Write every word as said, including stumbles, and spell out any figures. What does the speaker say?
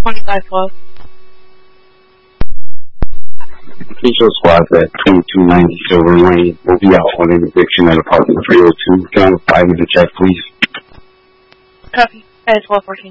twenty-five twelve. Please show squads at twenty-two ninety Silver Lane. We'll be out on an eviction at apartment three oh two. Can I have a five minute check, please? Copy. At twelve fourteen.